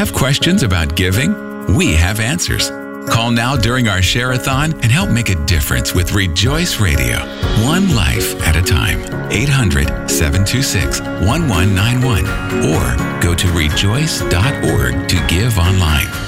Have questions about giving? We have answers. Call now during our Share-a-thon and help make a difference with Rejoice Radio. One life at a time. 800-726-1191. Or go to rejoice.org to give online.